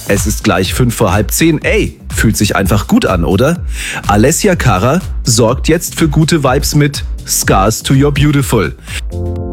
Es ist gleich 5 vor halb 10. Ey, fühlt sich einfach gut an, oder? Alessia Cara sorgt jetzt für gute Vibes mit Scars to Your Beautiful.